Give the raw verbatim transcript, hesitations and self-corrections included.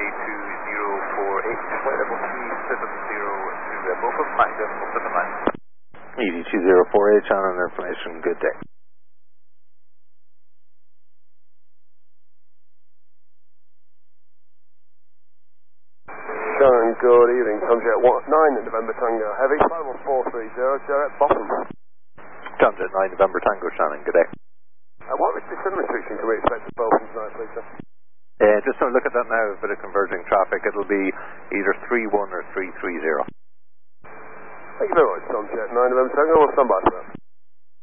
two zero four eight, flight level three seven zero two, both of Mac Decimal seven nine. Easy two zero four eight, channel information, good day. Shannon, good evening, Tomjet nine November Tango, heavy, flight level four three zero, direct bottom. Tomjet nine November Tango, Shannon, good day. Uh, what restriction restriction can we expect at Bolton tonight, please, sir? Uh, just to look at that now, a bit of converging traffic, it'll be either three one or three three zero. Thank you very much, Tomjet nine November Tango, we'll stand by for that.